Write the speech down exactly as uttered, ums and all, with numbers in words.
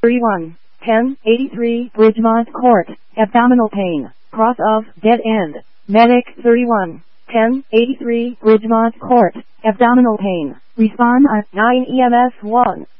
thirty-one, ten eighty-three Bridgemont Court, abdominal pain, cross of, dead end. Medic thirty-one, ten eighty-three Bridgemont Court, abdominal pain. Respond on nine E M S one.